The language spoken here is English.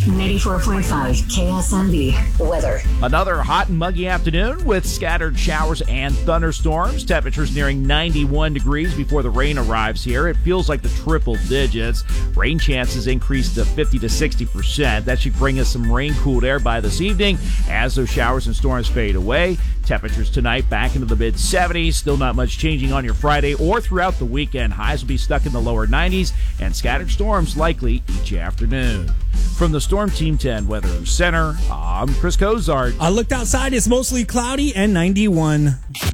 94.5 KSMB weather. Another hot and muggy afternoon with scattered showers and thunderstorms. Temperatures nearing 91 degrees before the rain arrives here. It feels like the triple digits. Rain chances increase to 50 to 60%. That should bring us some rain-cooled air by this evening as those showers and storms fade away. Temperatures tonight back into the mid-70s. Still not much changing on your Friday or throughout the weekend. Highs will be stuck in the lower 90s and scattered storms likely each afternoon. From the Storm Team 10 Weather Center, I'm Chris Cozart. I looked outside. It's mostly cloudy and 91.